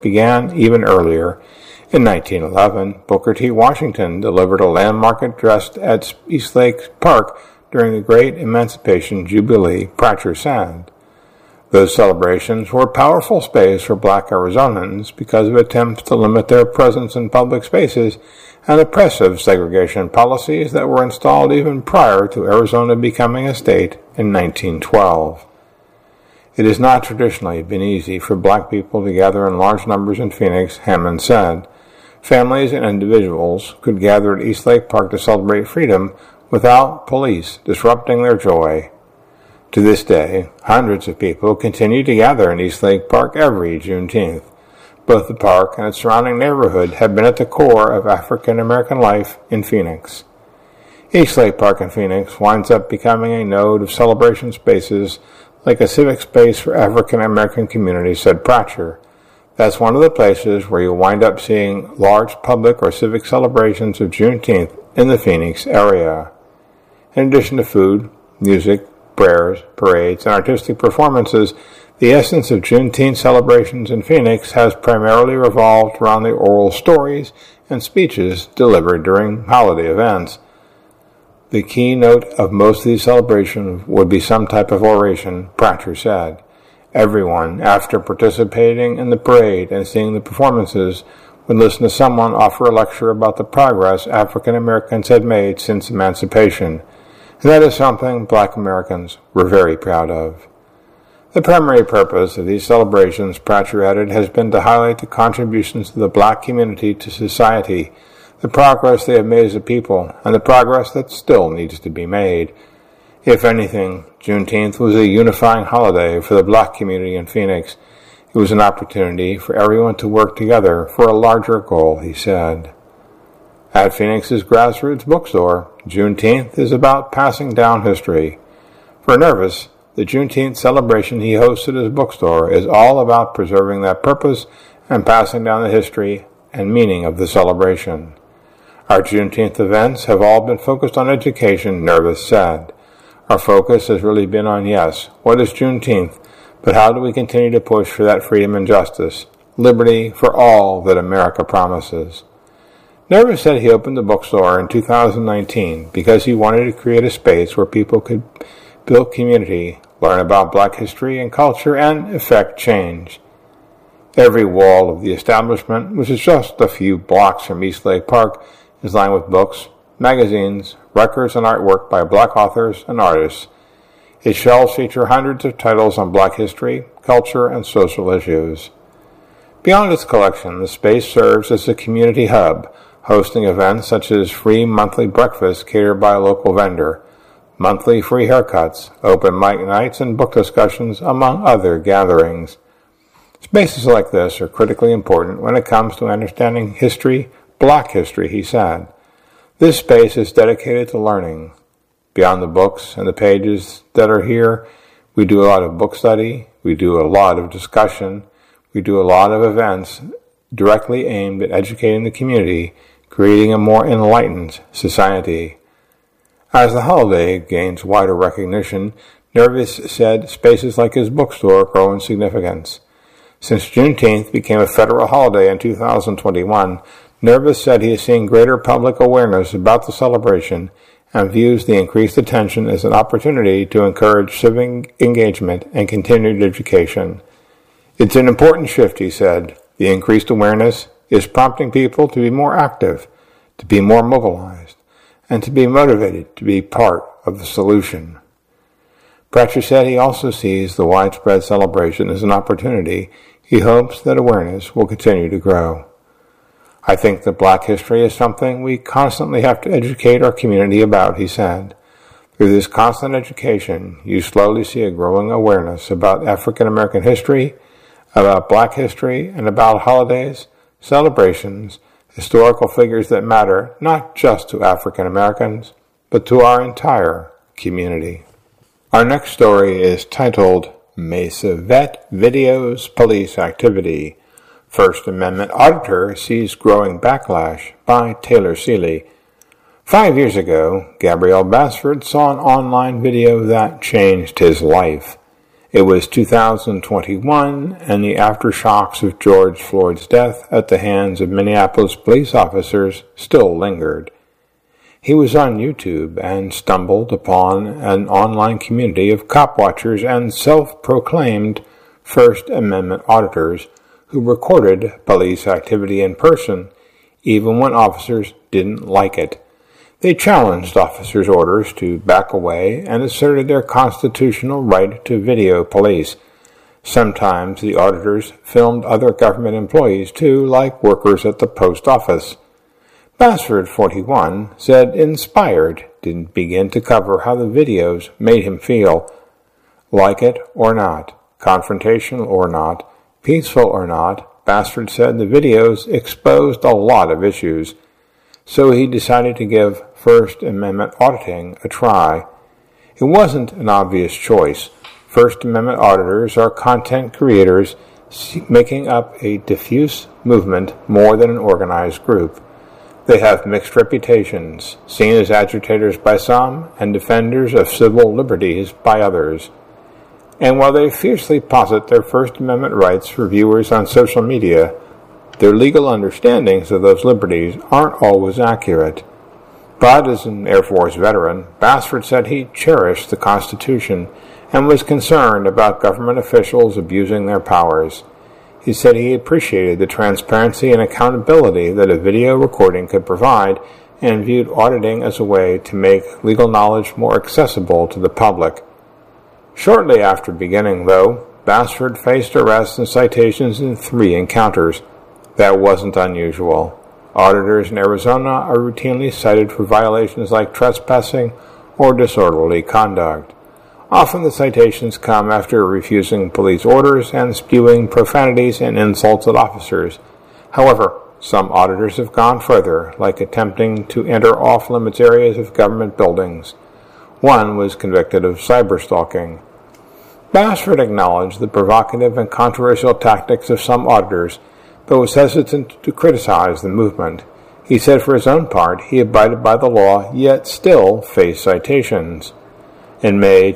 began even earlier. In 1911, Booker T. Washington delivered a landmark address at Eastlake Park during the Great Emancipation Jubilee, Pratcher said. Those celebrations were a powerful space for Black Arizonans because of attempts to limit their presence in public spaces and oppressive segregation policies that were installed even prior to Arizona becoming a state in 1912. It has not traditionally been easy for Black people to gather in large numbers in Phoenix, Hammond said. Families and individuals could gather at Eastlake Park to celebrate freedom without police disrupting their joy. To this day, hundreds of people continue to gather in Eastlake Park every Juneteenth. Both the park and its surrounding neighborhood have been at the core of African American life in Phoenix. Eastlake Park in Phoenix winds up becoming a node of celebration spaces like a civic space for African American communities, said Pratcher. That's one of the places where you'll wind up seeing large public or civic celebrations of Juneteenth in the Phoenix area. In addition to food, music, prayers, parades, and artistic performances, the essence of Juneteenth celebrations in Phoenix has primarily revolved around the oral stories and speeches delivered during holiday events. The keynote of most of these celebrations would be some type of oration, Pratcher said. Everyone, after participating in the parade and seeing the performances, would listen to someone offer a lecture about the progress African Americans had made since emancipation. And that is something Black Americans were very proud of. The primary purpose of these celebrations, Pratcher added, has been to highlight the contributions of the Black community to society, the progress they have made as a people, and the progress that still needs to be made. If anything, Juneteenth was a unifying holiday for the Black community in Phoenix. It was an opportunity for everyone to work together for a larger goal, he said. At Phoenix's Grassroots Bookstore, Juneteenth is about passing down history. For Nervous, the Juneteenth celebration he hosts at his bookstore is all about preserving that purpose and passing down the history and meaning of the celebration. Our Juneteenth events have all been focused on education, Nervous said. Our focus has really been on, yes, what is Juneteenth, but how do we continue to push for that freedom and justice, liberty for all that America promises? Nervous said he opened the bookstore in 2019 because he wanted to create a space where people could build community, learn about Black history and culture, and effect change. Every wall of the establishment, which is just a few blocks from Eastlake Park, is lined with books, magazines, records, and artwork by Black authors and artists. Its shelves feature hundreds of titles on Black history, culture, and social issues. Beyond its collection, the space serves as a community hub, hosting events such as free monthly breakfast catered by a local vendor, monthly free haircuts, open mic nights, and book discussions, among other gatherings. Spaces like this are critically important when it comes to understanding history, Black history, he said. This space is dedicated to learning. Beyond the books and the pages that are here, we do a lot of book study, we do a lot of discussion, we do a lot of events directly aimed at educating the community, creating a more enlightened society. As the holiday gains wider recognition, Nervous said spaces like his bookstore grow in significance. Since Juneteenth became a federal holiday in 2021, Nervous said he is seeing greater public awareness about the celebration and views the increased attention as an opportunity to encourage civic engagement and continued education. It's an important shift, he said. The increased awareness is prompting people to be more active, to be more mobilized, and to be motivated to be part of the solution. Pratcher said he also sees the widespread celebration as an opportunity. He hopes that awareness will continue to grow. I think that Black history is something we constantly have to educate our community about, he said. Through this constant education, you slowly see a growing awareness about African American history, about Black history, and about holidays, celebrations, historical figures that matter not just to African Americans, but to our entire community. Our next story is titled, Mesa Vet Videos Police Activity. First Amendment Auditor Sees Growing Backlash by Taylor Seeley. 5 years ago, Gabrielle Basford saw an online video that changed his life. It was 2021, and the aftershocks of George Floyd's death at the hands of Minneapolis police officers still lingered. He was on YouTube and stumbled upon an online community of cop watchers and self-proclaimed First Amendment auditors who recorded police activity in person, even when officers didn't like it. They challenged officers' orders to back away and asserted their constitutional right to video police. Sometimes the auditors filmed other government employees too, like workers at the post office. Bassford, 41, said Inspired didn't begin to cover how the videos made him feel. Like it or not, confrontational or not, peaceful or not, Bassford said the videos exposed a lot of issues. So he decided to give First Amendment auditing a try. It wasn't an obvious choice. First Amendment auditors are content creators making up a diffuse movement more than an organized group. They have mixed reputations, seen as agitators by some and defenders of civil liberties by others. And while they fiercely posit their First Amendment rights for viewers on social media, their legal understandings of those liberties aren't always accurate. But as an Air Force veteran, Bassford said he cherished the Constitution and was concerned about government officials abusing their powers. He said he appreciated the transparency and accountability that a video recording could provide and viewed auditing as a way to make legal knowledge more accessible to the public. Shortly after beginning, though, Bassford faced arrests and citations in 3 encounters. That wasn't unusual. Auditors in Arizona are routinely cited for violations like trespassing or disorderly conduct. Often the citations come after refusing police orders and spewing profanities and insults at officers. However, some auditors have gone further, like attempting to enter off-limits areas of government buildings. One was convicted of cyberstalking. Bassford acknowledged the provocative and controversial tactics of some auditors, but was hesitant to criticize the movement. He said for his own part he abided by the law, yet still faced citations. In May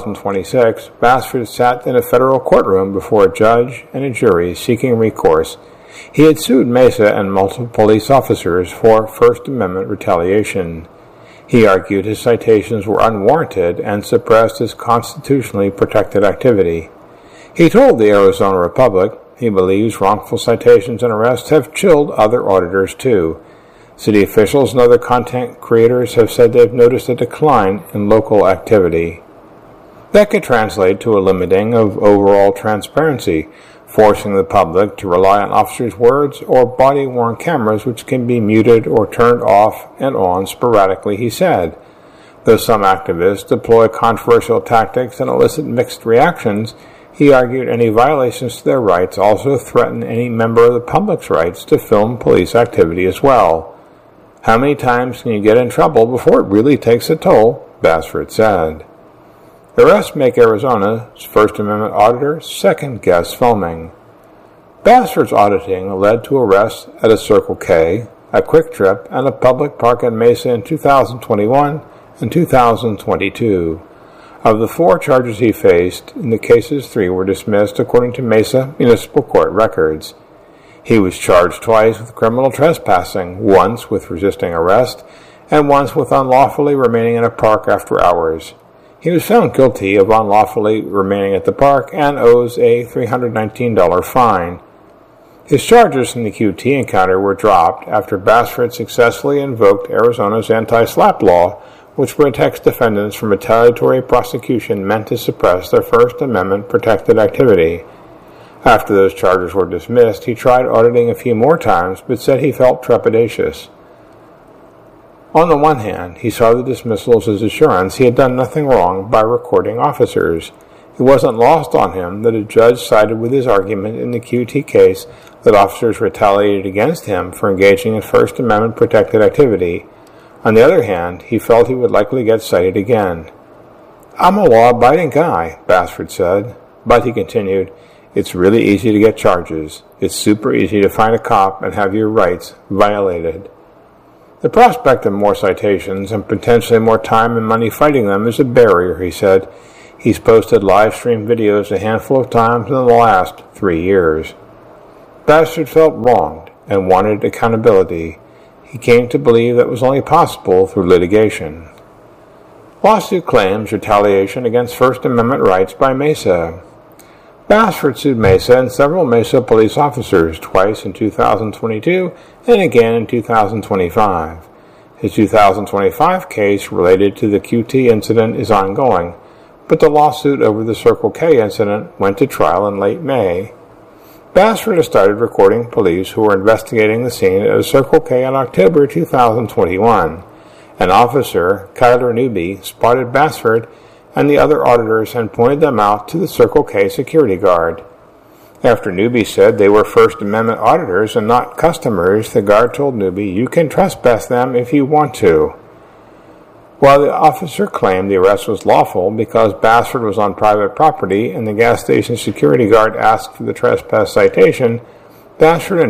2026, Bassford sat in a federal courtroom before a judge and a jury seeking recourse. He had sued Mesa and multiple police officers for First Amendment retaliation. He argued his citations were unwarranted and suppressed his constitutionally protected activity. He told the Arizona Republic he believes wrongful citations and arrests have chilled other auditors too. City officials and other content creators have said they've noticed a decline in local activity. That could translate to a limiting of overall transparency, forcing the public to rely on officers' words or body-worn cameras which can be muted or turned off and on sporadically, he said. Though some activists deploy controversial tactics and elicit mixed reactions, he argued any violations to their rights also threaten any member of the public's rights to film police activity as well. How many times can you get in trouble before it really takes a toll? Bassford said. The arrests make Arizona's First Amendment auditor second-guess filming. Bassford's auditing led to arrests at a Circle K, a Quick Trip, and a public park in Mesa in 2021 and 2022. Of the 4 charges he faced, in the cases 3 were dismissed according to Mesa Municipal Court records. He was charged twice with criminal trespassing, once with resisting arrest, and once with unlawfully remaining in a park after hours. He was found guilty of unlawfully remaining at the park and owes a $319 fine. His charges in the QT encounter were dropped after Bassford successfully invoked Arizona's anti-SLAPP law, which protects defendants from retaliatory prosecution meant to suppress their First Amendment protected activity. After those charges were dismissed, he tried auditing a few more times, but said he felt trepidatious. On the one hand, he saw the dismissals as assurance he had done nothing wrong by recording officers. It wasn't lost on him that a judge sided with his argument in the QT case that officers retaliated against him for engaging in First Amendment protected activity. On the other hand, he felt he would likely get cited again. "I'm a law-abiding guy," Bassford said, but he continued, "It's really easy to get charges. It's super easy to find a cop and have your rights violated." The prospect of more citations and potentially more time and money fighting them is a barrier, he said. He's posted live stream videos a handful of times in the last 3 years. Bassford felt wronged and wanted accountability. He came to believe that was only possible through litigation. Lawsuit claims retaliation against First Amendment rights by Mesa. Bassford sued Mesa and several Mesa police officers twice in 2022 and again in 2025. His 2025 case related to the QT incident is ongoing, but the lawsuit over the Circle K incident went to trial in late May. Bassford has started recording police who were investigating the scene at a Circle K in October 2021. An officer, Kyler Newby, spotted Bassford and the other auditors and pointed them out to the Circle K security guard. After Newby said they were First Amendment auditors and not customers, the guard told Newby, "You can trespass them if you want to." While the officer claimed the arrest was lawful because Bassford was on private property and the gas station security guard asked for the trespass citation, Bassford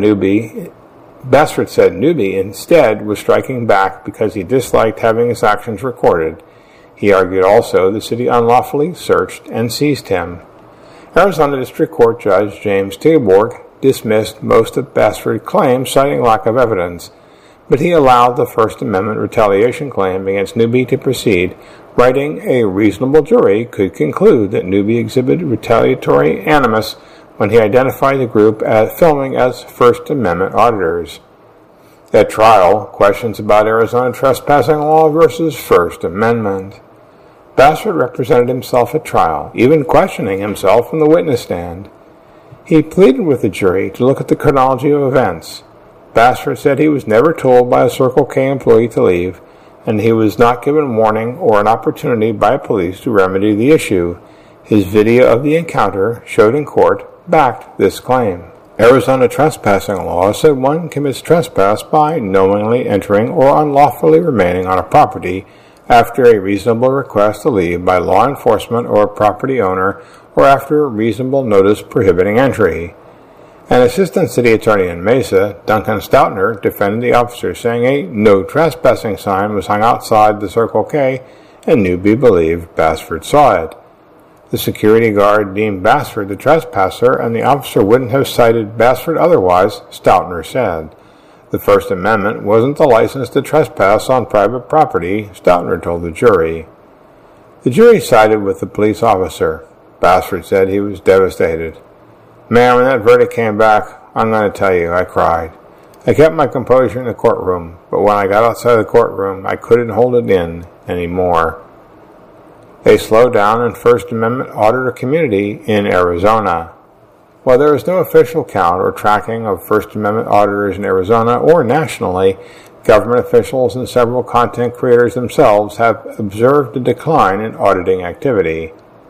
said Newby instead was striking back because he disliked having his actions recorded. He argued also the city unlawfully searched and seized him. Arizona District Court Judge James Taborg dismissed most of Bassford's claims, citing lack of evidence, but he allowed the First Amendment retaliation claim against Newby to proceed, writing a reasonable jury could conclude that Newby exhibited retaliatory animus when he identified the group as filming as First Amendment auditors. At trial, questions about Arizona trespassing law versus First Amendment. Bassford represented himself at trial, even questioning himself from the witness stand. He pleaded with the jury to look at the chronology of events. Bassford said he was never told by a Circle K employee to leave, and he was not given warning or an opportunity by police to remedy the issue. His video of the encounter, showed in court, backed this claim. Arizona trespassing law said one commits trespass by knowingly entering or unlawfully remaining on a property after a reasonable request to leave by law enforcement or a property owner or after a reasonable notice prohibiting entry. An assistant city attorney in Mesa, Duncan Stoutner, defended the officer, saying a no trespassing sign was hung outside the Circle K and Newby believed Bassford saw it. The security guard deemed Bassford the trespasser and the officer wouldn't have cited Bassford otherwise, Stoutner said. The First Amendment wasn't the license to trespass on private property, Stoutner told the jury. The jury sided with the police officer. Bassford said he was devastated. "Man, when that verdict came back, I'm going to tell you, I cried. I kept my composure in the courtroom, but when I got outside the courtroom, I couldn't hold it in anymore." A slowdown in First Amendment auditor community in Arizona. While there is no official count or tracking of First Amendment auditors in Arizona or nationally, government officials and several content creators themselves have observed a decline in auditing activity.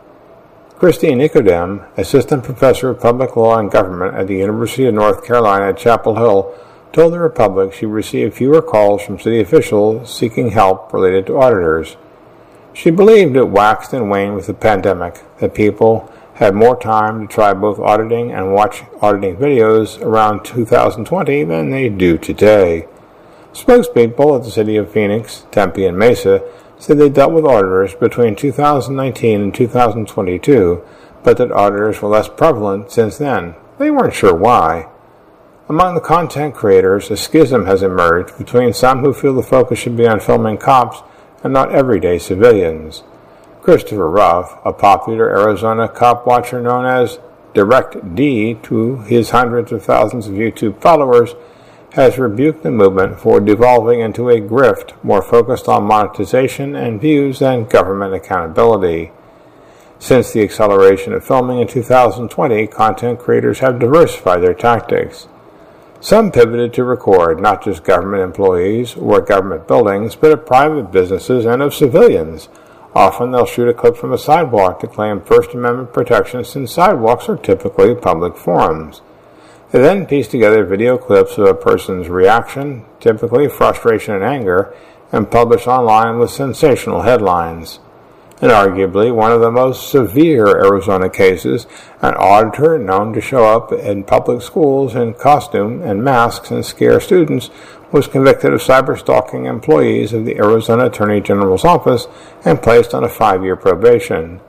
Christy Nicodem, assistant professor of public law and government at the University of North Carolina at Chapel Hill, told the Republic she received fewer calls from city officials seeking help related to auditors. She believed it waxed and waned with the pandemic, that people had more time to try both auditing and watch auditing videos around 2020 than they do today. Spokespeople at the city of Phoenix, Tempe, and Mesa said they dealt with auditors between 2019 and 2022, but that auditors were less prevalent since then. They weren't sure why. Among the content creators, a schism has emerged between some who feel the focus should be on filming cops and not everyday civilians. Christopher Ruff, a popular Arizona cop watcher known as Direct D to his hundreds of thousands of YouTube followers, has rebuked the movement for devolving into a grift more focused on monetization and views than government accountability. Since the acceleration of filming in 2020, content creators have diversified their tactics. Some pivoted to record not just government employees or government buildings, but of private businesses and of civilians. Often they'll shoot a clip from a sidewalk to claim First Amendment protection since sidewalks are typically public forums. They then piece together video clips of a person's reaction, typically frustration and anger, and publish online with sensational headlines. In arguably one of the most severe Arizona cases, an auditor known to show up in public schools in costume and masks and scare students was convicted of cyber-stalking employees of the Arizona Attorney General's office and placed on a 5-year probation.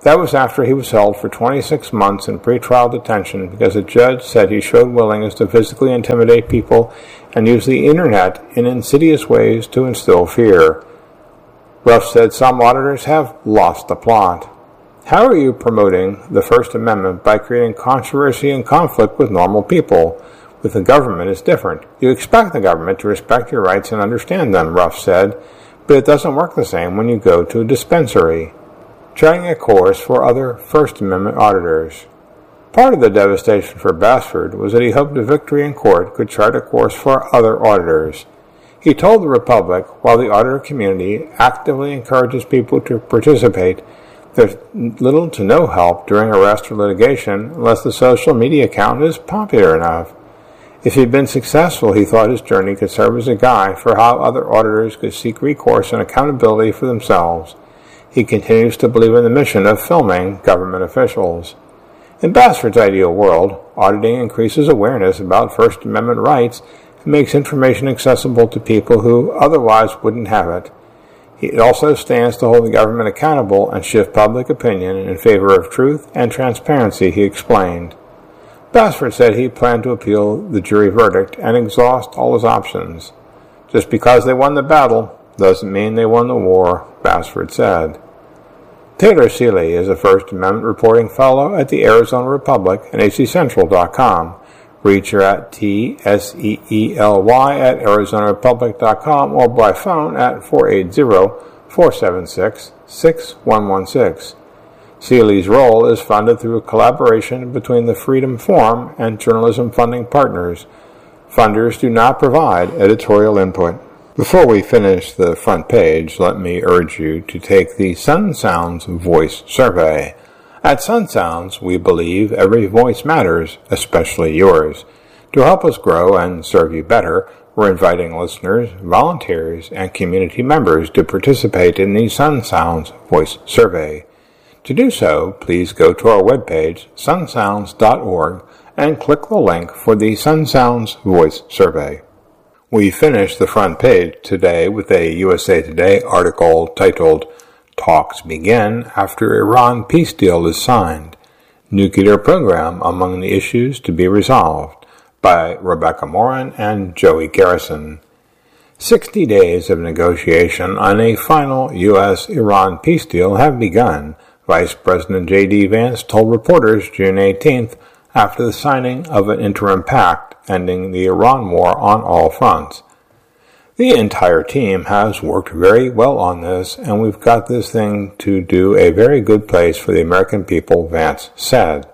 That was after he was held for 26 months in pretrial detention because a judge said he showed willingness to physically intimidate people and use the internet in insidious ways to instill fear. Ruff said some auditors have lost the plot. How are you promoting the First Amendment by creating controversy and conflict with normal people? With the government, it's different. You expect the government to respect your rights and understand them, Ruff said, but it doesn't work the same when you go to a dispensary. Charting a course for other First Amendment auditors. Part of the devastation for Bassford was that he hoped a victory in court could chart a course for other auditors. He told the Republic, while the auditor community actively encourages people to participate, there's little to no help during arrest or litigation unless the social media account is popular enough. If he'd been successful, he thought his journey could serve as a guide for how other auditors could seek recourse and accountability for themselves. He continues to believe in the mission of filming government officials. In Bassford's ideal world, auditing increases awareness about First Amendment rights and makes information accessible to people who otherwise wouldn't have it. It also stands to hold the government accountable and shift public opinion in favor of truth and transparency, he explained. Bassford said he planned to appeal the jury verdict and exhaust all his options. Just because they won the battle doesn't mean they won the war, Bassford said. Taylor Seeley is a First Amendment reporting fellow at the Arizona Republic and ACCentral.com. Reach her at tseely@arizonarepublic.com or by phone at 480-476-6116. Seeley's role is funded through a collaboration between the Freedom Forum and journalism funding partners. Funders do not provide editorial input. Before we finish the front page, let me urge you to take the Sun Sounds Voice Survey. At Sun Sounds, we believe every voice matters, especially yours. To help us grow and serve you better, we're inviting listeners, volunteers, and community members to participate in the Sun Sounds Voice Survey. To do so, please go to our webpage, sunsounds.org, and click the link for the Sun Sounds Voice Survey. We finished the front page today with a USA Today article titled, Talks Begin After Iran Peace Deal is Signed. Nuclear Program Among the Issues to be Resolved, by Rebecca Morin and Joey Garrison. 60 days of negotiation on a final U.S.-Iran peace deal have begun, Vice President J.D. Vance told reporters June 18th after the signing of an interim pact ending the Iran war on all fronts. The entire team has worked very well on this, and we've got this thing to do a very good place for the American people, Vance said.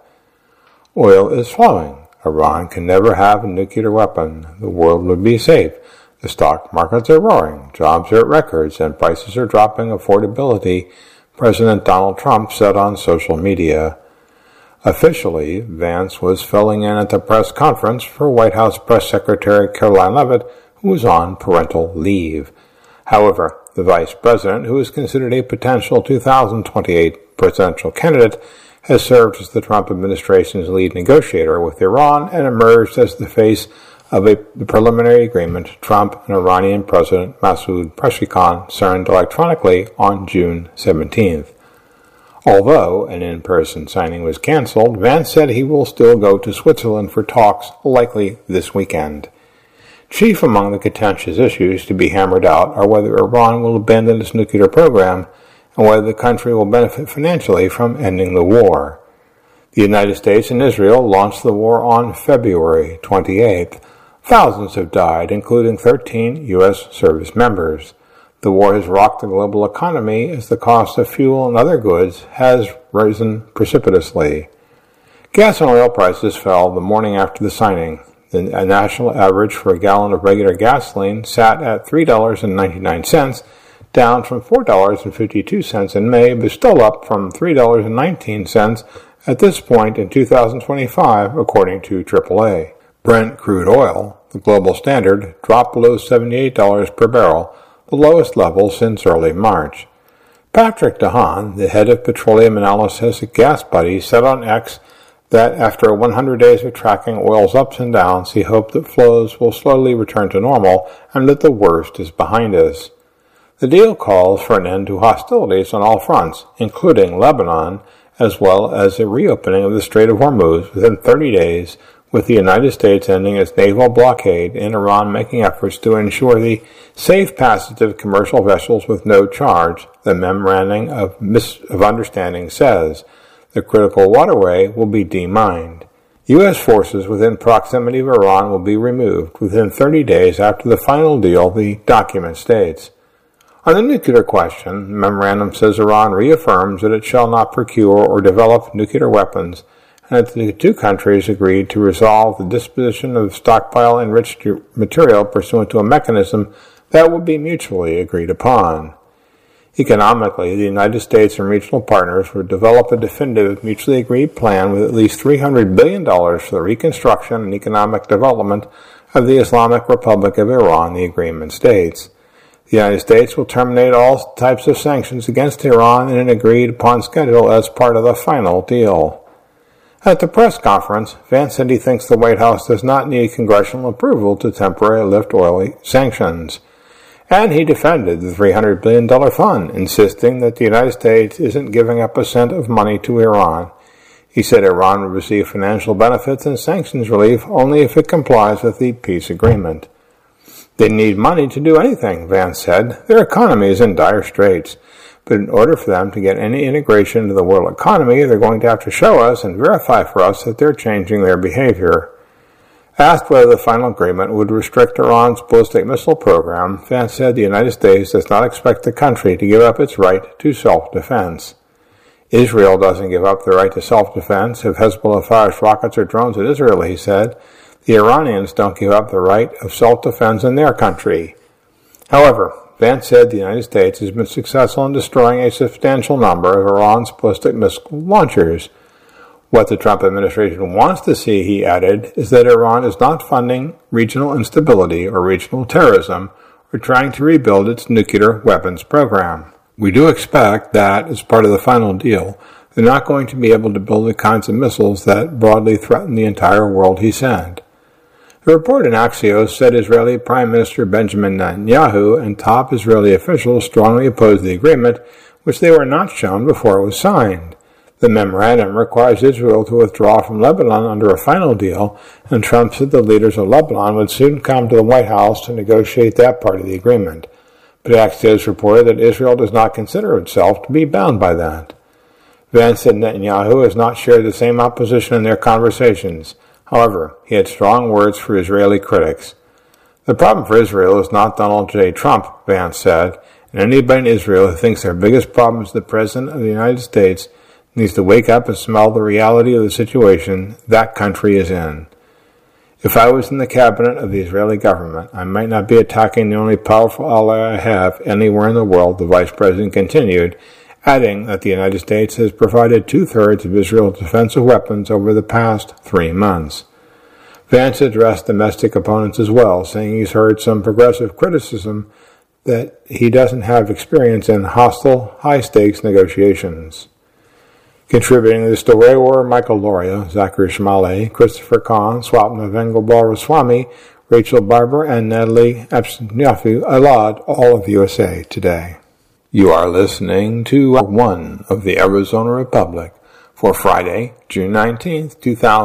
Oil is flowing. Iran can never have a nuclear weapon. The world would be safe. The stock markets are roaring. Jobs are at records, and prices are dropping. Affordability, President Donald Trump said on social media. Officially, Vance was filling in at the press conference for White House Press Secretary Caroline Leavitt, who was on parental leave. However, the vice president, who is considered a potential 2028 presidential candidate, has served as the Trump administration's lead negotiator with Iran and emerged as the face of the preliminary agreement Trump and Iranian President Masoud Pezeshkian signed electronically on June 17th. Although an in-person signing was canceled, Vance said he will still go to Switzerland for talks, likely this weekend. Chief among the contentious issues to be hammered out are whether Iran will abandon its nuclear program and whether the country will benefit financially from ending the war. The United States and Israel launched the war on February 28th. Thousands have died, including 13 U.S. service members. The war has rocked the global economy as the cost of fuel and other goods has risen precipitously. Gas and oil prices fell the morning after the signing. The national average for a gallon of regular gasoline sat at $3.99, down from $4.52 in May, but still up from $3.19 at this point in 2025, according to AAA. Brent crude oil, the global standard, dropped below $78 per barrel, the lowest level since early March. Patrick DeHaan, the head of petroleum analysis at GasBuddy, said on X that after 100 days of tracking oil's ups and downs, he hoped that flows will slowly return to normal and that the worst is behind us. The deal calls for an end to hostilities on all fronts, including Lebanon, as well as a reopening of the Strait of Hormuz within 30 days, with the United States ending its naval blockade and Iran making efforts to ensure the safe passage of commercial vessels with no charge, the Memorandum of Understanding says. The critical waterway will be demined. U.S. forces within proximity of Iran will be removed within 30 days after the final deal, the document states. On the nuclear question, the memorandum says Iran reaffirms that it shall not procure or develop nuclear weapons, and that the two countries agreed to resolve the disposition of stockpile enriched material pursuant to a mechanism that will be mutually agreed upon. Economically, the United States and regional partners would develop a definitive, mutually agreed plan with at least $300 billion for the reconstruction and economic development of the Islamic Republic of Iran, the agreement states. The United States will terminate all types of sanctions against Iran in an agreed-upon schedule as part of the final deal. At the press conference, Vance said he thinks the White House does not need congressional approval to temporarily lift oil sanctions. And he defended the $300 billion fund, insisting that the United States isn't giving up a cent of money to Iran. He said Iran would receive financial benefits and sanctions relief only if it complies with the peace agreement. They need money to do anything, Vance said. Their economy is in dire straits. But in order for them to get any integration into the world economy, they're going to have to show us and verify for us that they're changing their behavior. Asked whether the final agreement would restrict Iran's ballistic missile program, Vance said the United States does not expect the country to give up its right to self-defense. Israel doesn't give up the right to self-defense if Hezbollah fires rockets or drones at Israel, he said. The Iranians don't give up the right of self-defense in their country. However, Vance said the United States has been successful in destroying a substantial number of Iran's ballistic missile launchers. What the Trump administration wants to see, he added, is that Iran is not funding regional instability or regional terrorism or trying to rebuild its nuclear weapons program. We do expect that, as part of the final deal, they're not going to be able to build the kinds of missiles that broadly threaten the entire world, he said. The report in Axios said Israeli Prime Minister Benjamin Netanyahu and top Israeli officials strongly opposed the agreement, which they were not shown before it was signed. The memorandum requires Israel to withdraw from Lebanon under a final deal, and Trump said the leaders of Lebanon would soon come to the White House to negotiate that part of the agreement. But Axios reported that Israel does not consider itself to be bound by that. Vance said Netanyahu has not shared the same opposition in their conversations. However, he had strong words for Israeli critics. The problem for Israel is not Donald J. Trump, Vance said, and anybody in Israel who thinks their biggest problem is the President of the United States needs to wake up and smell the reality of the situation that country is in. If I was in the cabinet of the Israeli government, I might not be attacking the only powerful ally I have anywhere in the world, the vice president continued, adding that the United States has provided 2/3 of Israel's defensive weapons over the past 3 months. Vance addressed domestic opponents as well, saying he's heard some progressive criticism that he doesn't have experience in hostile, high-stakes negotiations. Contributing to the story were Michael Loria, Zachary Shmale, Christopher Kahn, Swapna Vengalbalraswamy, Rachel Barber, and Natalie Absnafi-Alad, all of USA Today. You are listening to one of the Arizona Republic for Friday, June 19th,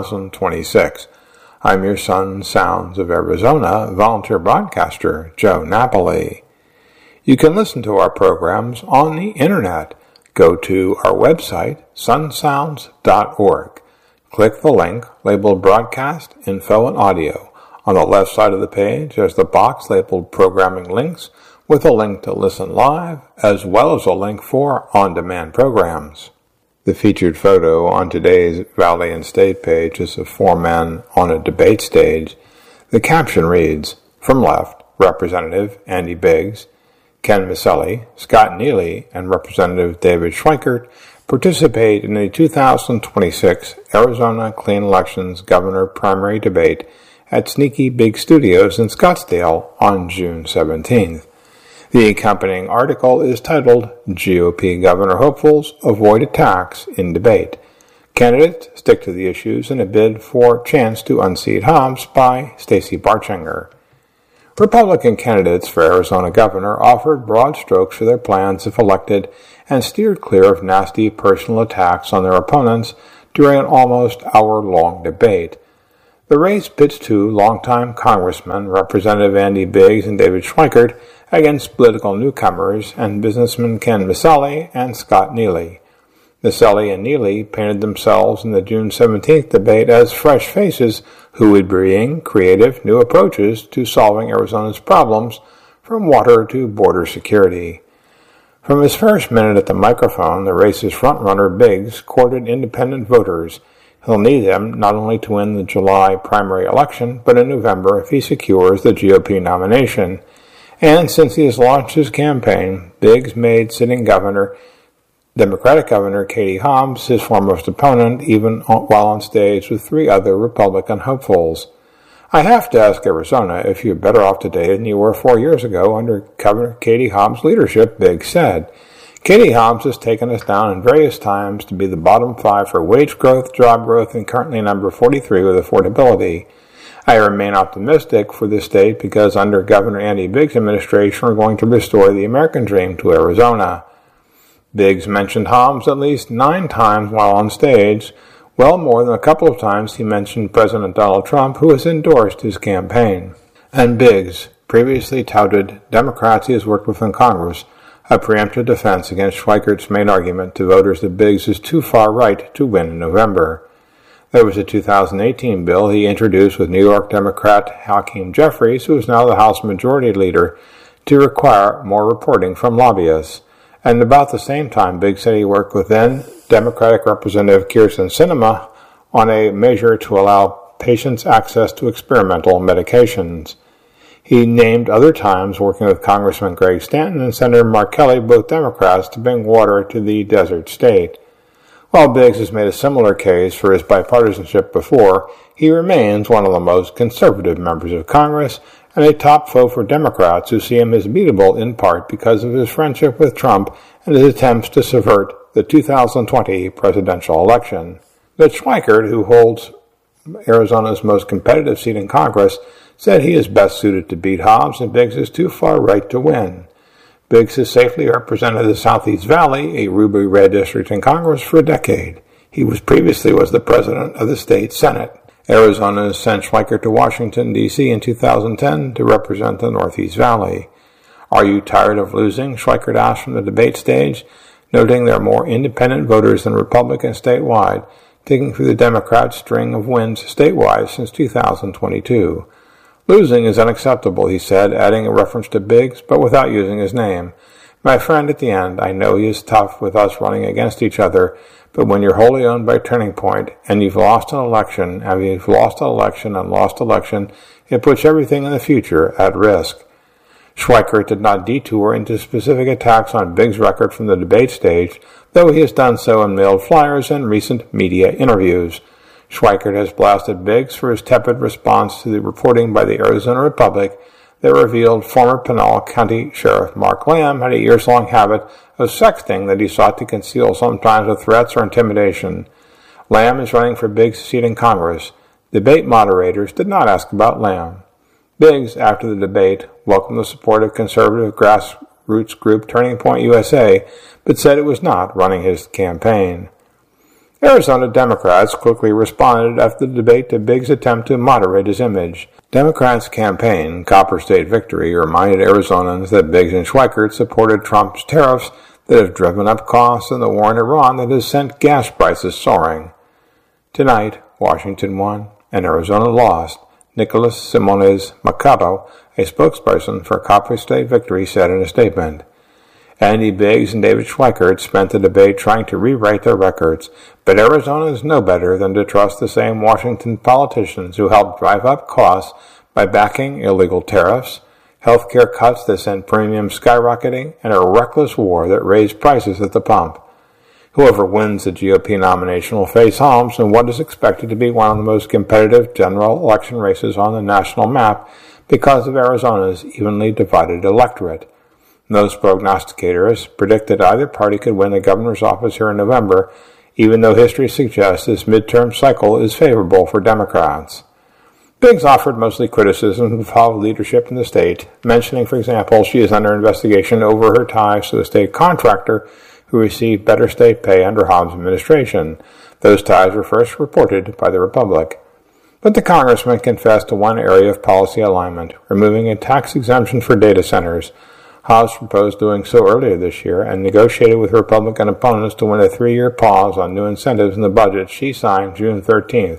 2026. I'm your Sun Sounds of Arizona volunteer broadcaster, Joe Napoli. You can listen to our programs on the internet. Go to our website, sunsounds.org. Click the link labeled Broadcast, Info, and Audio. On the left side of the page, there's the box labeled Programming Links with a link to listen live, as well as a link for on-demand programs. The featured photo on today's Valley and State page is of 4 men on a debate stage. The caption reads, from left, Representative Andy Biggs, Ken Maselli, Scott Neely, and Representative David Schweikert participate in the 2026 Arizona Clean Elections Governor Primary Debate at Sneaky Big Studios in Scottsdale on June 17th. The accompanying article is titled, GOP Governor Hopefuls Avoid Attacks in Debate. Candidates stick to the issues in a bid for chance to unseat Hobbs by Stacey Barchinger. Republican candidates for Arizona governor offered broad strokes for their plans if elected and steered clear of nasty personal attacks on their opponents during an almost hour-long debate. The race pits two longtime congressmen, Representative Andy Biggs and David Schweikert, against political newcomers and businessmen Ken Maselli and Scott Neely. Maselli and Neely painted themselves in the June 17th debate as fresh faces who would bring creative new approaches to solving Arizona's problems, from water to border security. From his first minute at the microphone, the race's frontrunner Biggs courted independent voters. He'll need them not only to win the July primary election, but in November if he secures the GOP nomination. And since he has launched his campaign, Biggs made sitting Democratic Governor Katie Hobbs his foremost opponent, even while on stage with three other Republican hopefuls. I have to ask Arizona if you're better off today than you were 4 years ago under Governor Katie Hobbs' leadership, Biggs said. Katie Hobbs has taken us down in various times to be the bottom 5 for wage growth, job growth, and currently number 43 with affordability. I remain optimistic for this state because under Governor Andy Biggs' administration we're going to restore the American dream to Arizona. Biggs mentioned Hobbs at least 9 times while on stage, well more than a couple of times he mentioned President Donald Trump, who has endorsed his campaign. And Biggs previously touted Democrats he has worked with in Congress, a preemptive defense against Schweikert's main argument to voters that Biggs is too far right to win in November. There was a 2018 bill he introduced with New York Democrat Hakeem Jeffries, who is now the House Majority Leader, to require more reporting from lobbyists. And about the same time, Biggs said he worked with then Democratic Representative Kyrsten Sinema on a measure to allow patients access to experimental medications. He named other times working with Congressman Greg Stanton and Senator Mark Kelly, both Democrats, to bring water to the desert state. While Biggs has made a similar case for his bipartisanship before, he remains one of the most conservative members of Congress and a top foe for Democrats who see him as beatable in part because of his friendship with Trump and his attempts to subvert the 2020 presidential election. But Schweikert, who holds Arizona's most competitive seat in Congress, said he is best suited to beat Hobbs and Biggs is too far right to win. Biggs has safely represented the Southeast Valley, a ruby red district in Congress, for a decade. He previously was the president of the state Senate. Arizona has sent Schweikert to Washington, D.C. in 2010 to represent the Northeast Valley. Are you tired of losing? Schweikert asked from the debate stage, noting there are more independent voters than Republicans statewide, digging through the Democrats' string of wins statewide since 2022. Losing is unacceptable, he said, adding a reference to Biggs, but without using his name. My friend, at the end, I know he is tough with us running against each other, but when you're wholly owned by Turning Point, and you've lost an election, it puts everything in the future at risk. Schweikert did not detour into specific attacks on Biggs' record from the debate stage, though he has done so in mailed flyers and recent media interviews. Schweikert has blasted Biggs for his tepid response to the reporting by the Arizona Republic that revealed former Pinal County Sheriff Mark Lamb had a years-long habit of sexting that he sought to conceal, sometimes with threats or intimidation. Lamb is running for Biggs' seat in Congress. Debate moderators did not ask about Lamb. Biggs, after the debate, welcomed the support of conservative grassroots group Turning Point USA, but said it was not running his campaign. Arizona Democrats quickly responded after the debate to Biggs' attempt to moderate his image. Democrats' campaign, Copper State Victory, reminded Arizonans that Biggs and Schweikert supported Trump's tariffs that have driven up costs and the war in Iran that has sent gas prices soaring. Tonight, Washington won and Arizona lost, Nicholas Simones Mercado, a spokesperson for Copper State Victory, said in a statement. Andy Biggs and David Schweikert spent the debate trying to rewrite their records, but Arizonans know better than to trust the same Washington politicians who helped drive up costs by backing illegal tariffs, health care cuts that sent premiums skyrocketing, and a reckless war that raised prices at the pump. Whoever wins the GOP nomination will face Hobbs in what is expected to be one of the most competitive general election races on the national map because of Arizona's evenly divided electorate. Most prognosticators predicted either party could win the governor's office here in November, even though history suggests this midterm cycle is favorable for Democrats. Biggs offered mostly criticism of Hobbs' leadership in the state, mentioning, for example, she is under investigation over her ties to a state contractor who received better state pay under Hobbs' administration. Those ties were first reported by the Republic. But the congressman confessed to one area of policy alignment, removing a tax exemption for data centers. Hobbs proposed doing so earlier this year and negotiated with Republican opponents to win a 3-year pause on new incentives in the budget she signed June 13th.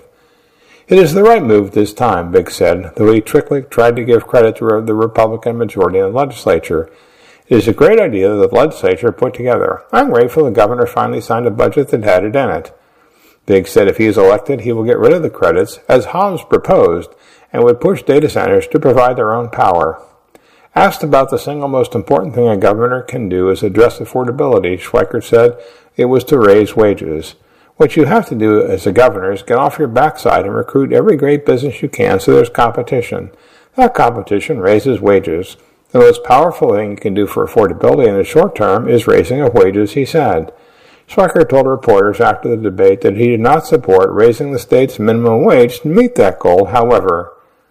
It is the right move this time, Biggs said, though he tried to give credit to the Republican majority in the legislature. It is a great idea that the legislature put together. I'm grateful the governor finally signed a budget that had it in it. Biggs said if he is elected, he will get rid of the credits, as Hobbs proposed, and would push data centers to provide their own power. Asked about the single most important thing a governor can do is address affordability, Schweikert said it was to raise wages. What you have to do as a governor is get off your backside and recruit every great business you can so there's competition. That competition raises wages. The most powerful thing you can do for affordability in the short term is raising of wages, he said. Schweikert told reporters after the debate that he did not support raising the state's minimum wage to meet that goal, however.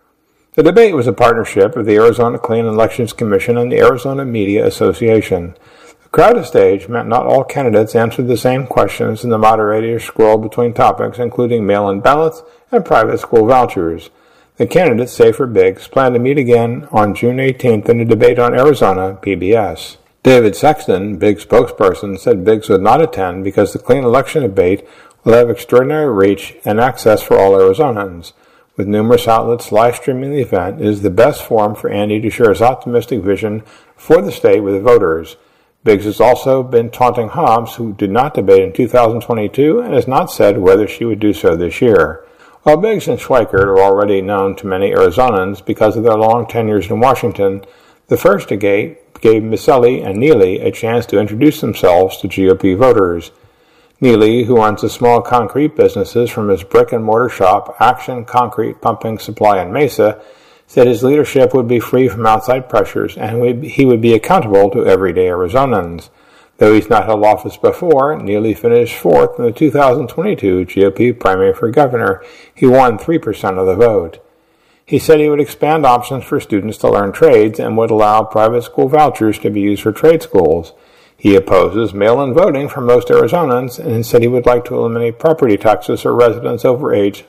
The debate was a partnership of the Arizona Clean Elections Commission and the Arizona Media Association. The crowded stage meant not all candidates answered the same questions, and the moderator scrolled between topics, including mail-in ballots and private school vouchers. The candidates, save for Biggs, plan to meet again on June 18th in a debate on Arizona PBS. David Sexton, Biggs' spokesperson, said Biggs would not attend because the clean election debate will have extraordinary reach and access for all Arizonans. With numerous outlets live streaming the event, it is the best forum for Andy to share his optimistic vision for the state with the voters. Biggs has also been taunting Hobbs, who did not debate in 2022 and has not said whether she would do so this year. While Biggs and Schweikert are already known to many Arizonans because of their long tenures in Washington, the first debate gave Miceli and Neely a chance to introduce themselves to GOP voters. Neely, who owns the small concrete businesses from his brick-and-mortar shop, Action Concrete Pumping Supply in Mesa, said his leadership would be free from outside pressures and he would be accountable to everyday Arizonans. Though he's not held office before, Neely finished fourth in the 2022 GOP primary for governor. He won 3% of the vote. He said he would expand options for students to learn trades and would allow private school vouchers to be used for trade schools. He opposes mail-in voting for most Arizonans and said he would like to eliminate property taxes for residents over age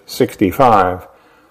65.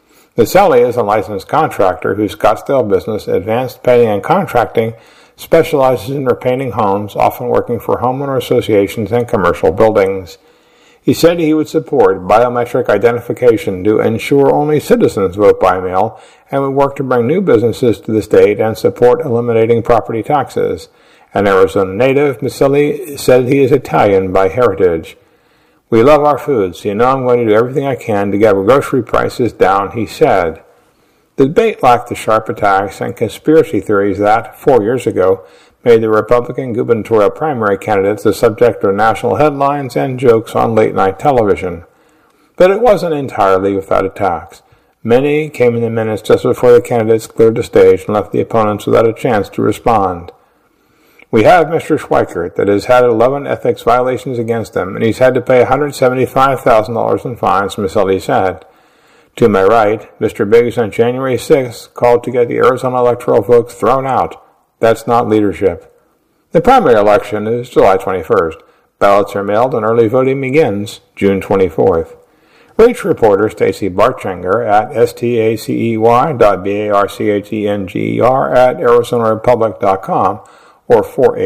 Miceli is a licensed contractor whose Scottsdale business, Advanced Painting and Contracting, specializes in repainting homes, often working for homeowner associations and commercial buildings. He said he would support biometric identification to ensure only citizens vote by mail and would work to bring new businesses to the state and support eliminating property taxes. An Arizona native, Miceli said he is Italian by heritage. We love our food, so you know I'm going to do everything I can to get grocery prices down, he said. The debate lacked the sharp attacks and conspiracy theories that, 4 years ago, made the Republican gubernatorial primary candidates the subject of national headlines and jokes on late-night television. But it wasn't entirely without attacks. Many came in the minutes just before the candidates cleared the stage and left the opponents without a chance to respond. We have Mr. Schweikert that has had 11 ethics violations against him, and he's had to pay $175,000 in fines, Miceli said. To my right, Mr. Biggs on January 6th called to get the Arizona electoral votes thrown out. That's not leadership. The primary election is July 21st. Ballots are mailed and early voting begins June 24th. Reach reporter Stacy Barchenger at stacey.barchenger@arizonarepublic.com or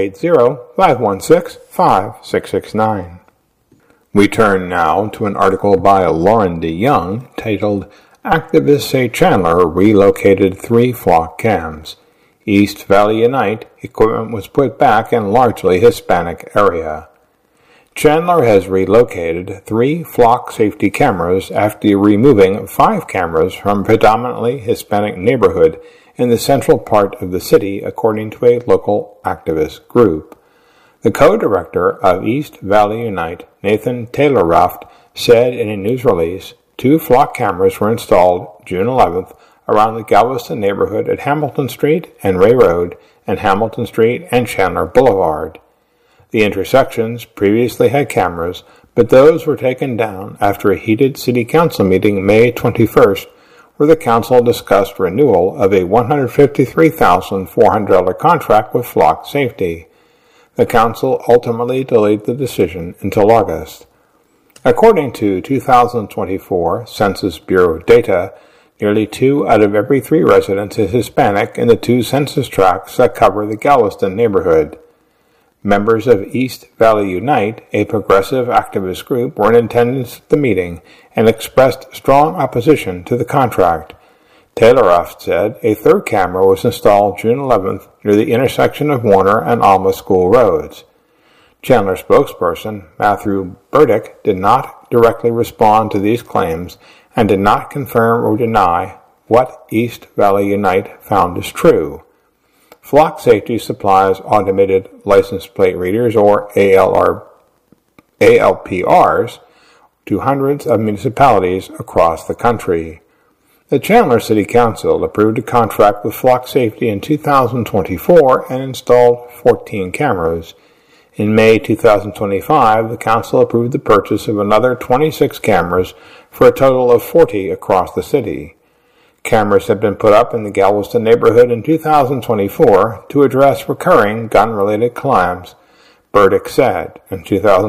480-516-5669. We turn now to an article by Lauren DeYoung titled, Activists Say Chandler Relocated 3 Flock Cams. East Valley Unite equipment was put back in largely Hispanic area. Chandler has relocated 3 flock safety cameras after removing 5 cameras from a predominantly Hispanic neighborhood in the central part of the city, according to a local activist group. The co-director of East Valley Unite, Nathan Taylor-Raft, said in a news release 2 flock cameras were installed June 11th around the Galveston neighborhood at Hamilton Street and Ray Road and Hamilton Street and Chandler Boulevard. The intersections previously had cameras, but those were taken down after a heated city council meeting May 21st, where the council discussed renewal of a $153,400 contract with Flock Safety. The council ultimately delayed the decision until August. According to 2024 Census Bureau data, nearly 2 out of every 3 residents is Hispanic in the 2 census tracts that cover the Galveston neighborhood. Members of East Valley Unite, a progressive activist group, were in attendance at the meeting and expressed strong opposition to the contract. Tayloruft said a 3rd camera was installed June 11th near the intersection of Warner and Alma School Roads. Chandler spokesperson Matthew Burdick did not directly respond to these claims and did not confirm or deny what East Valley Unite found is true. Flock Safety supplies automated license plate readers, or ALPRs, to hundreds of municipalities across the country. The Chandler City Council approved a contract with Flock Safety in 2024 and installed 14 cameras. In May 2025, the council approved the purchase of another 26 cameras for a total of 40 across the city. Cameras have been put up in the Galveston neighborhood in 2024 to address recurring gun-related crimes, Burdick said. In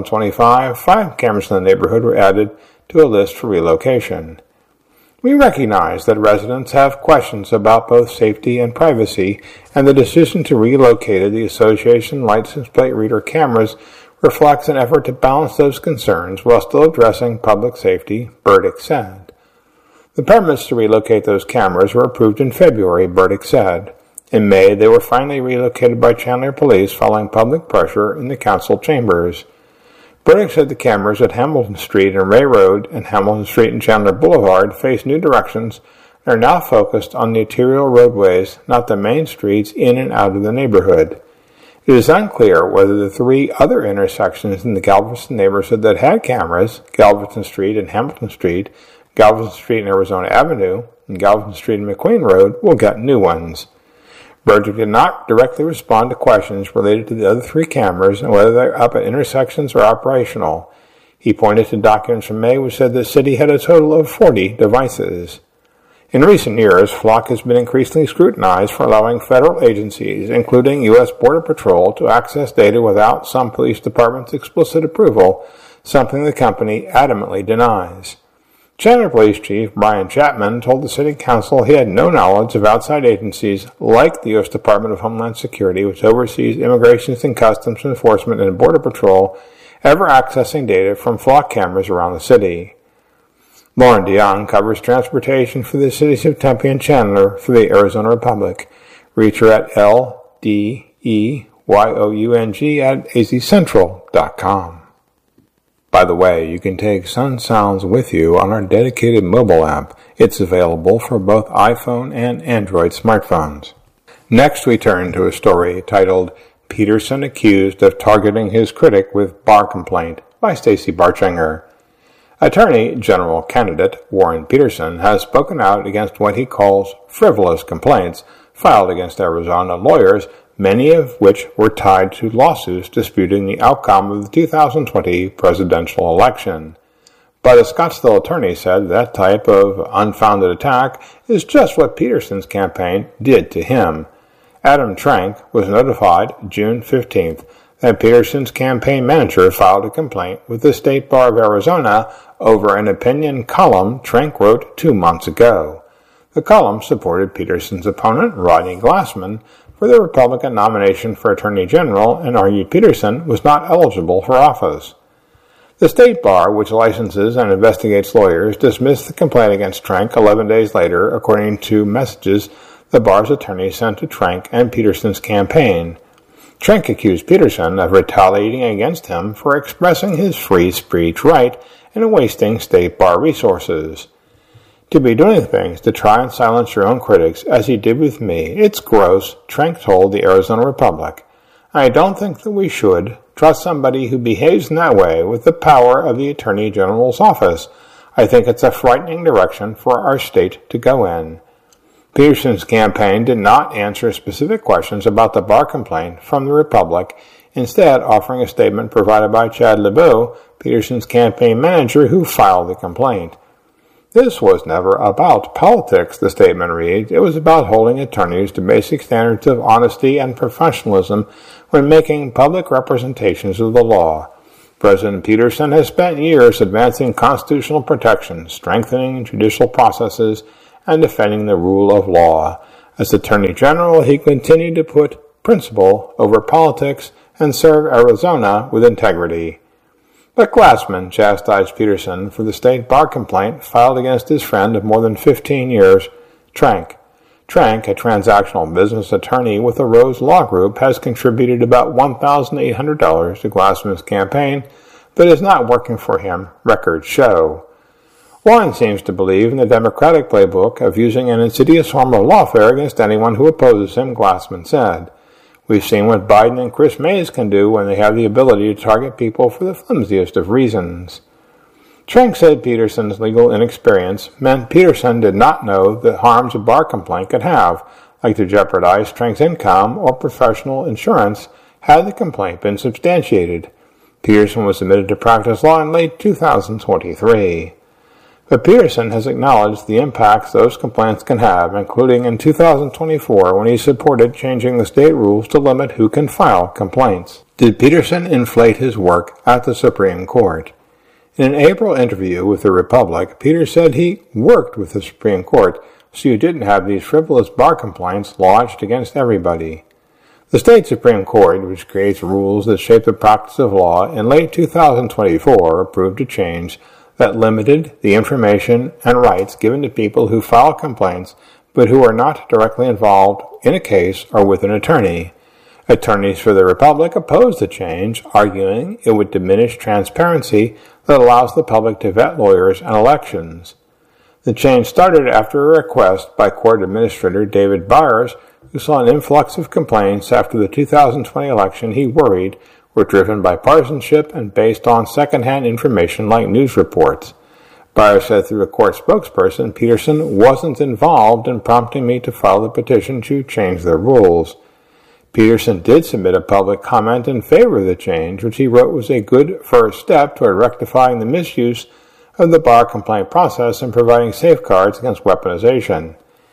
2025, 5 cameras in the neighborhood were added to a list for relocation. We recognize that residents have questions about both safety and privacy, and the decision to relocate the association license plate reader cameras reflects an effort to balance those concerns while still addressing public safety, Burdick said. The permits to relocate those cameras were approved in February, Burdick said. In May, they were finally relocated by Chandler Police following public pressure in the council chambers. Burdick said the cameras at Hamilton Street and Ray Road and Hamilton Street and Chandler Boulevard face new directions and are now focused on the arterial roadways, not the main streets in and out of the neighborhood. It is unclear whether the 3 other intersections in the Galveston neighborhood that had cameras, Galveston Street and Hamilton Street, Galveston Street and Arizona Avenue, and Galveston Street and McQueen Road, will get new ones. Burdick did not directly respond to questions related to the other 3 cameras and whether they're up at intersections or operational. He pointed to documents from May which said the city had a total of 40 devices. In recent years, Flock has been increasingly scrutinized for allowing federal agencies, including U.S. Border Patrol, to access data without some police departments' explicit approval, something the company adamantly denies. Chandler Police Chief Brian Chapman told the City Council he had no knowledge of outside agencies like the U.S. Department of Homeland Security, which oversees Immigration and Customs Enforcement and Border Patrol, ever accessing data from Flock cameras around the city. Lauren DeYoung covers transportation for the cities of Tempe and Chandler for the Arizona Republic. Reach her at LDEYOUNG@azcentral.com. By the way, you can take Sun Sounds with you on our dedicated mobile app. It's available for both iPhone and Android smartphones. Next, we turn to a story titled Peterson Accused of Targeting His Critic with Bar Complaint by Stacey Barchinger. Attorney General candidate Warren Peterson has spoken out against what he calls frivolous complaints filed against Arizona lawyers, many of which were tied to lawsuits disputing the outcome of the 2020 presidential election. But a Scottsdale attorney said that type of unfounded attack is just what Peterson's campaign did to him. Adam Trank was notified June 15th that Peterson's campaign manager filed a complaint with the State Bar of Arizona over an opinion column Trank wrote 2 months ago. The column supported Peterson's opponent, Rodney Glassman, for the Republican nomination for Attorney General and argued Peterson was not eligible for office. The State Bar, which licenses and investigates lawyers, dismissed the complaint against Trank 11 days later, according to messages the Bar's attorney sent to Trank and Peterson's campaign. Trank accused Peterson of retaliating against him for expressing his free speech right and wasting State Bar resources. To be doing things to try and silence your own critics, as he did with me, it's gross, Trank told the Arizona Republic. I don't think that we should trust somebody who behaves in that way with the power of the Attorney General's office. I think it's a frightening direction for our state to go in. Peterson's campaign did not answer specific questions about the Bar complaint from the Republic, instead offering a statement provided by Chad LeBeau, Peterson's campaign manager who filed the complaint. This was never about politics, the statement reads. It was about holding attorneys to basic standards of honesty and professionalism when making public representations of the law. President Peterson has spent years advancing constitutional protection, strengthening judicial processes, and defending the rule of law. As Attorney General, he continued to put principle over politics and serve Arizona with integrity. But Glassman chastised Peterson for the state bar complaint filed against his friend of more than 15 years, Trank. Trank, a transactional business attorney with the Rose Law Group, has contributed about $1,800 to Glassman's campaign, but is not working for him, records show. Warren seems to believe in the Democratic playbook of using an insidious form of lawfare against anyone who opposes him, Glassman said. We've seen what Biden and Chris Mays can do when they have the ability to target people for the flimsiest of reasons. Trank said Peterson's legal inexperience meant Peterson did not know the harms a bar complaint could have, like to jeopardize Trank's income or professional insurance had the complaint been substantiated. Peterson was admitted to practice law in late 2023. But Peterson has acknowledged the impacts those complaints can have, including in 2024 when he supported changing the state rules to limit who can file complaints. Did Peterson inflate his work at the Supreme Court? In an April interview with the Republic, Peter said he worked with the Supreme Court so you didn't have these frivolous bar complaints lodged against everybody. The state Supreme Court, which creates rules that shape the practice of law, in late 2024 approved a change that limited the information and rights given to people who file complaints but who are not directly involved in a case or with an attorney. Attorneys for the Republic opposed the change, arguing it would diminish transparency that allows the public to vet lawyers and elections. The change started after a request by Court Administrator David Byers, who saw an influx of complaints after the 2020 election he worried were driven by partisanship and based on second-hand information like news reports. Byers said through a court spokesperson, Peterson wasn't involved in prompting me to file the petition to change the rules. Peterson did submit a public comment in favor of the change, which he wrote was a good first step toward rectifying the misuse of the bar complaint process and providing safeguards against weaponization.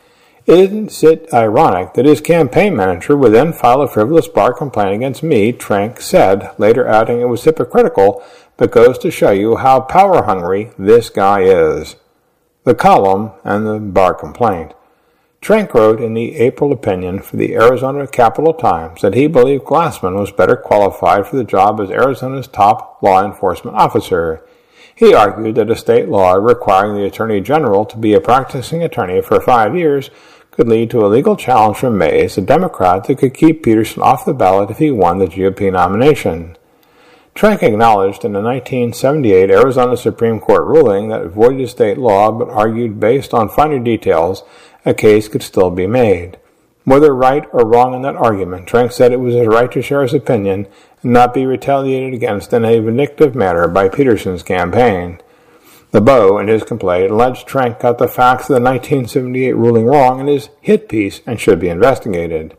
Isn't it ironic that his campaign manager would then file a frivolous bar complaint against me, Trank said, later adding it was hypocritical, but goes to show you how power-hungry this guy is. The column and the bar complaint. Trank wrote in the April opinion for the Arizona Capital Times that he believed Glassman was better qualified for the job as Arizona's top law enforcement officer. He argued that a state law requiring the Attorney General to be a practicing attorney for 5 years could lead to a legal challenge from Mays, a Democrat that could keep Peterson off the ballot if he won the GOP nomination. Trank acknowledged in a 1978 Arizona Supreme Court ruling that voided state law but argued based on finer details a case could still be made. Whether right or wrong in that argument, Trank said it was his right to share his opinion and not be retaliated against in a vindictive manner by Peterson's campaign. LeBeau, in his complaint, alleged Trank got the facts of the 1978 ruling wrong in his hit piece and should be investigated.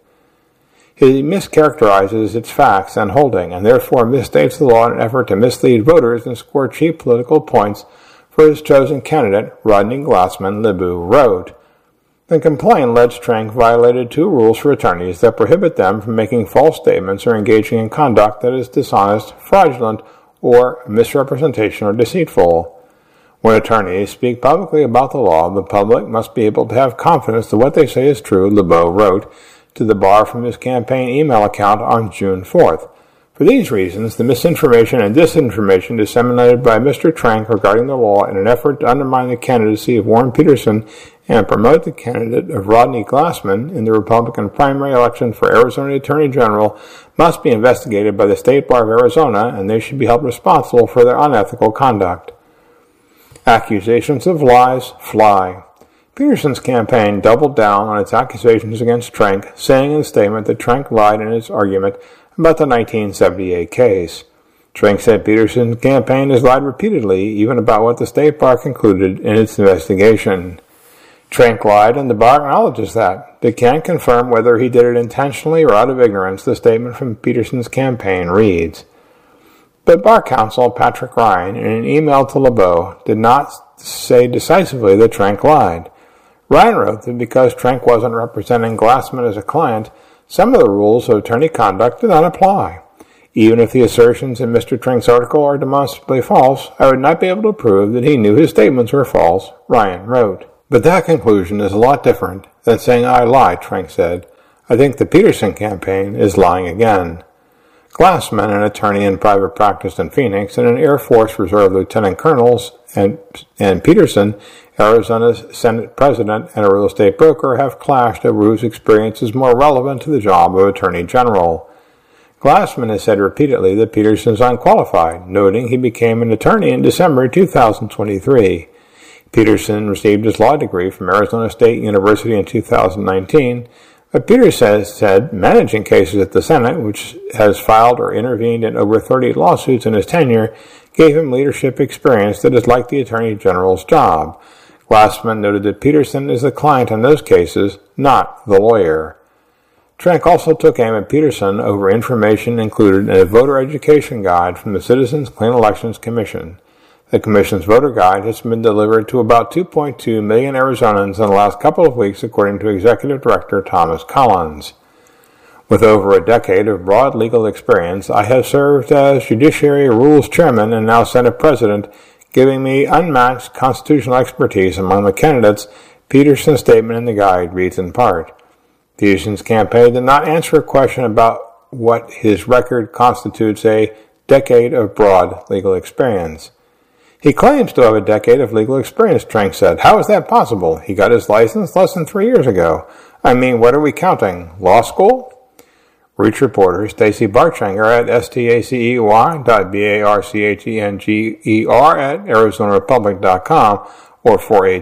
He mischaracterizes its facts and holding, and therefore misstates the law in an effort to mislead voters and score cheap political points for his chosen candidate, Rodney Glassman, LeBeau wrote. The complaint alleged Trank violated 2 rules for attorneys that prohibit them from making false statements or engaging in conduct that is dishonest, fraudulent, or misrepresentation or deceitful. When attorneys speak publicly about the law, the public must be able to have confidence that what they say is true, LeBeau wrote to the bar from his campaign email account on June 4th. For these reasons, the misinformation and disinformation disseminated by Mr. Trank regarding the law in an effort to undermine the candidacy of Warren Peterson and promote the candidate of Rodney Glassman in the Republican primary election for Arizona Attorney General must be investigated by the State Bar of Arizona, and they should be held responsible for their unethical conduct. Accusations of lies fly. Peterson's campaign doubled down on its accusations against Trank, saying in a statement that Trank lied in his argument about the 1978 case. Trank said Peterson's campaign has lied repeatedly, even about what the State Bar concluded in its investigation. Trank lied, and the bar acknowledges that, but can't confirm whether he did it intentionally or out of ignorance, the statement from Peterson's campaign reads. But bar counsel Patrick Ryan, in an email to LeBeau, did not say decisively that Trank lied. Ryan wrote that because Trank wasn't representing Glassman as a client, some of the rules of attorney conduct did not apply. Even if the assertions in Mr. Trank's article are demonstrably false, I would not be able to prove that he knew his statements were false, Ryan wrote. But that conclusion is a lot different than saying I lied, Trank said. I think the Peterson campaign is lying again. Glassman, an attorney in private practice in Phoenix, and an Air Force Reserve Lieutenant Colonels, and Peterson, Arizona's Senate President and a real estate broker, have clashed over whose experience is more relevant to the job of Attorney General. Glassman has said repeatedly that Peterson is unqualified, noting he became an attorney in December 2023. Peterson received his law degree from Arizona State University in 2019, but Peterson said managing cases at the Senate, which has filed or intervened in over 30 lawsuits in his tenure, gave him leadership experience that is like the Attorney General's job. Glassman noted that Peterson is the client in those cases, not the lawyer. Trank also took aim at Peterson over information included in a voter education guide from the Citizens Clean Elections Commission. The Commission's voter guide has been delivered to about 2.2 million Arizonans in the last couple of weeks, according to Executive Director Thomas Collins. With over a decade of broad legal experience, I have served as Judiciary Rules Chairman and now Senate President, giving me unmatched constitutional expertise among the candidates. Peterson's statement in the guide reads in part. Peterson's campaign did not answer a question about what his record constitutes a decade of broad legal experience. He claims to have a decade of legal experience, Trank said. How is that possible? He got his license less than 3 years ago. I mean, what are we counting? Law school? Reach reporter Stacey Barchenger at stacey.barchenger@arizonarepublic.com or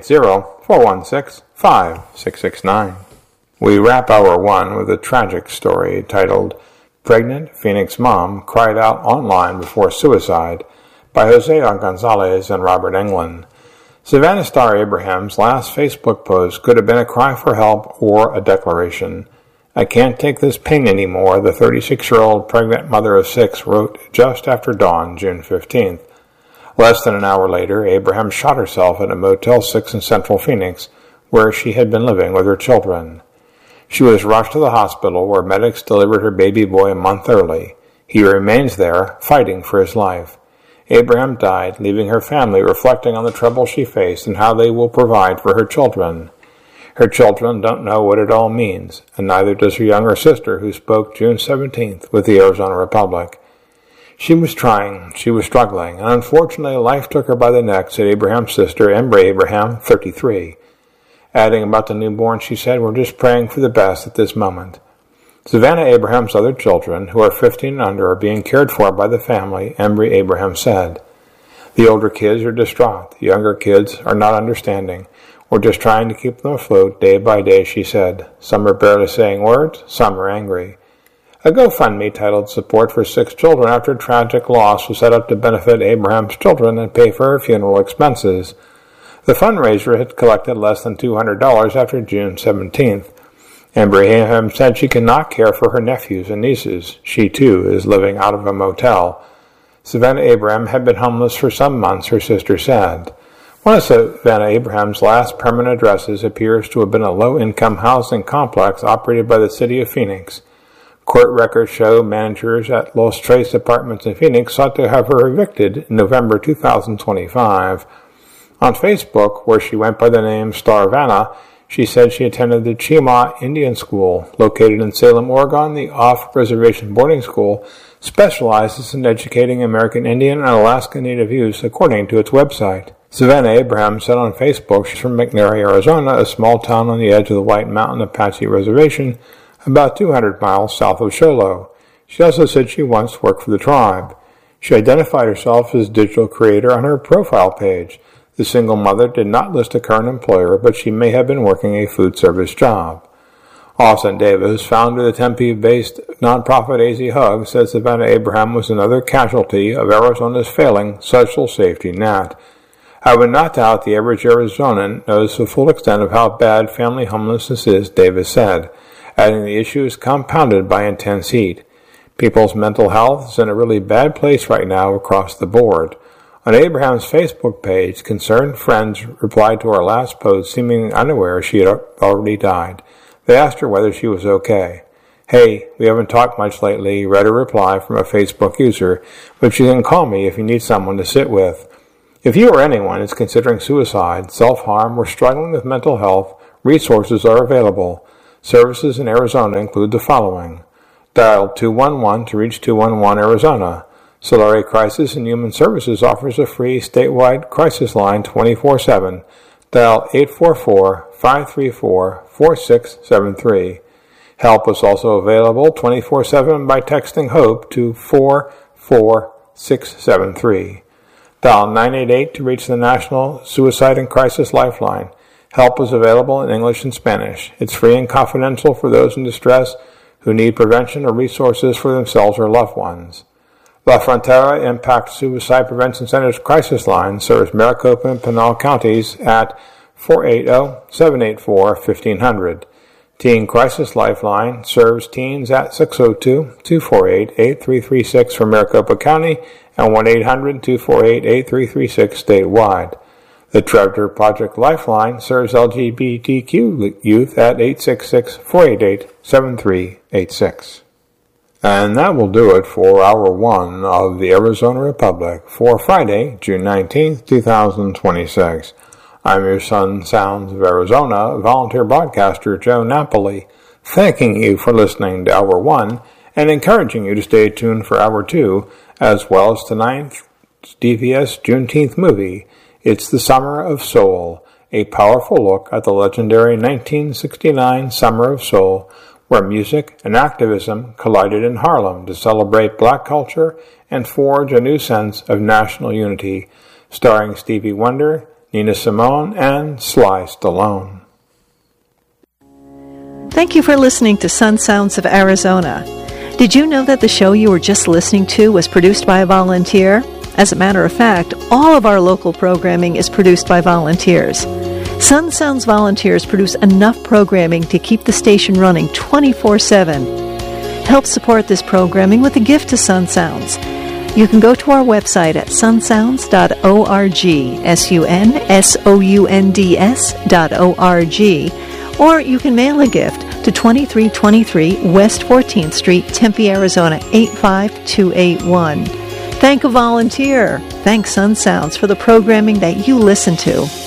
480-416-5669. We wrap hour one with a tragic story titled Pregnant Phoenix Mom Cried Out Online Before Suicide by Jose Gonzalez and Robert Englund. Savannah Starr Abraham's last Facebook post could have been a cry for help or a declaration. I can't take this pain anymore, the 36-year-old pregnant mother of 6 wrote just after dawn, June 15th. Less than an hour later, Abraham shot herself at a Motel 6 in Central Phoenix, where she had been living with her children. She was rushed to the hospital, where medics delivered her baby boy a month early. He remains there, fighting for his life. Abraham died, leaving her family reflecting on the trouble she faced and how they will provide for her children. Her children don't know what it all means, and neither does her younger sister, who spoke June 17th with the Arizona Republic. She was trying, she was struggling, and unfortunately life took her by the neck, said Abraham's sister, Embry Abraham, 33. Adding about the newborn, she said, we're just praying for the best at this moment. Savannah Abraham's other children, who are 15 and under, are being cared for by the family, Embry Abraham said. The older kids are distraught. The younger kids are not understanding. We're just trying to keep them afloat day by day, she said. Some are barely saying words, some are angry. A GoFundMe titled Support for 6 Children After Tragic Loss was set up to benefit Abraham's children and pay for her funeral expenses. The fundraiser had collected less than $200 after June 17th. Embry Abraham said she cannot care for her nephews and nieces. She, too, is living out of a motel. Savannah Abraham had been homeless for some months, her sister said. One of Savannah Abraham's last permanent addresses appears to have been a low-income housing complex operated by the city of Phoenix. Court records show managers at Los Tres Apartments in Phoenix sought to have her evicted in November 2025. On Facebook, where she went by the name Starvanna, she said she attended the Chima Indian School, located in Salem, Oregon. The off-reservation boarding school specializes in educating American Indian and Alaska Native youth, according to its website. Savannah Abraham said on Facebook she's from McNairy, Arizona, a small town on the edge of the White Mountain Apache Reservation, about 200 miles south of Show Low. She also said she once worked for the tribe. She identified herself as digital creator on her profile page. The single mother did not list a current employer, but she may have been working a food service job. Austin Davis, founder of the Tempe-based nonprofit AZ Hug, said Savannah Abraham was another casualty of Arizona's failing social safety net. I would not doubt the average Arizonan knows the full extent of how bad family homelessness is, Davis said, adding the issue is compounded by intense heat. People's mental health is in a really bad place right now across the board. On Abraham's Facebook page, concerned friends replied to our last post seemingly unaware she had already died. They asked her whether she was okay. "Hey, we haven't talked much lately," read a reply from a Facebook user, "but you can call me if you need someone to sit with." If you or anyone is considering suicide, self-harm, or struggling with mental health, resources are available. Services in Arizona include the following. Dial 211 to reach 211 Arizona. Solari Crisis and Human Services offers a free statewide crisis line 24/7. Dial 844-534-4673. Help is also available 24/7 by texting HOPE to 44673. Dial 988 to reach the National Suicide and Crisis Lifeline. Help is available in English and Spanish. It's free and confidential for those in distress who need prevention or resources for themselves or loved ones. La Frontera Impact Suicide Prevention Center's crisis line serves Maricopa and Pinal counties at 480-784-1500. Teen Crisis Lifeline serves teens at 602-248-8336 for Maricopa County and 1-800-248-8336 statewide. The Trevor Project Lifeline serves LGBTQ youth at 866-488-7386. And that will do it for Hour 1 of the Arizona Republic for Friday, June 19th, 2026. I'm your Sun Sounds of Arizona volunteer broadcaster Joe Napoli, thanking you for listening to Hour 1 and encouraging you to stay tuned for Hour 2, as well as tonight's DVS Juneteenth movie, It's the Summer of Soul, a powerful look at the legendary 1969 Summer of Soul, where music and activism collided in Harlem to celebrate black culture and forge a new sense of national unity, starring Stevie Wonder, Nina Simone, and Sly Stallone. Thank you for listening to Sun Sounds of Arizona. Did you know that the show you were just listening to was produced by a volunteer? As a matter of fact, all of our local programming is produced by volunteers. Sun Sounds volunteers produce enough programming to keep the station running 24/7. Help support this programming with a gift to Sun Sounds. You can go to our website at sunsounds.org, sunsounds.org, or you can mail a gift to 2323 West 14th Street, Tempe, Arizona 85281. Thank a volunteer. Thank Sun Sounds for the programming that you listen to.